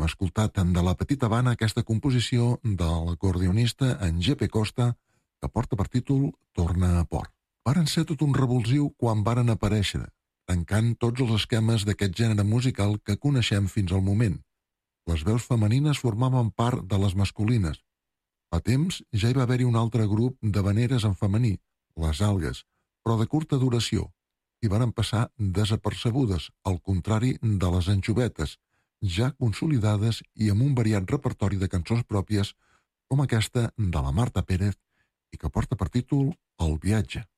escoltat de La Petita Habana aquesta composició de l'acordeonista en G.P. Costa que porta per títol Torna a Port. Varen ser tot un revulsiu quan varen aparèixer, tancant tots els esquemes d'aquest gènere musical que coneixem fins al moment. Les veus femenines formaven part de les masculines. Fa temps ja hi va haver-hi un altre grup d'havaneres en femení, les Algues, però de curta duració, i varen passar desapercebudes, al contrari de les Anxovetes, ja consolidades i amb un variat repertori de cançons pròpies com aquesta de la Marta Pérez i que porta per títol El viatge.